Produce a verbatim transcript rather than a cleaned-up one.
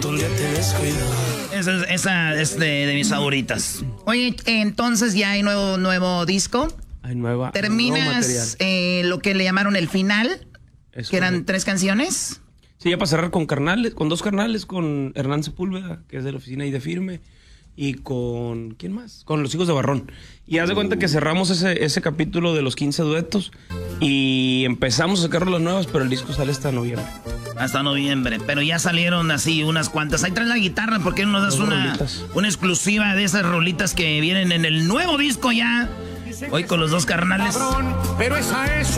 un día te descuido. Esa, esa es de, de mis favoritas. Oye, entonces ya hay nuevo, nuevo disco. Hay nueva. Terminas eh, lo que le llamaron el final, es que eran correcto. Tres canciones. Sí, ya para cerrar con carnales, con dos carnales, con Hernán Sepúlveda, que es de la oficina ahí de Firme, y con, ¿quién más? Con Los Hijos de Barrón. Y haz de cuenta que cerramos ese, ese capítulo de los quince duetos y empezamos a sacar las nuevas, pero el disco sale hasta noviembre. Hasta noviembre, pero ya salieron así unas cuantas. Ahí traes la guitarra, ¿por qué no nos das una, una exclusiva de esas rolitas que vienen en el nuevo disco ya? Hoy con los dos carnales. Pero esa es